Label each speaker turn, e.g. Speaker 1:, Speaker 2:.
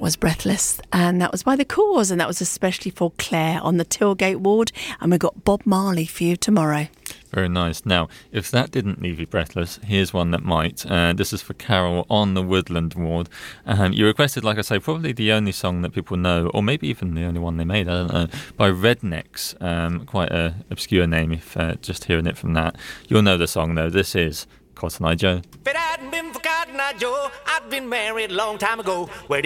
Speaker 1: was Breathless, and that was by The Cause, and that was especially for Claire on the Tilgate ward, and we've got Bob Marley for you tomorrow.
Speaker 2: Very nice. Now, if that didn't leave you breathless, here's one that might. This is for Carol on the Woodland ward. You requested, like I say, probably the only song that people know, or maybe even the only one they made, I don't know, by Rednecks. Quite an obscure name if just hearing it from that. You'll know the song, though. This is Cotton Eye Joe.
Speaker 3: If it hadn't been for Cotton Eye Joe, I'd been married a long time ago. Where